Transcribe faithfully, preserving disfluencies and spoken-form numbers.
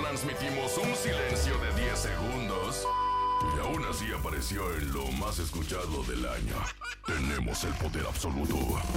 transmitimos un silencio de diez segundos y aún así apareció en lo más escuchado del año. Tenemos el poder absoluto.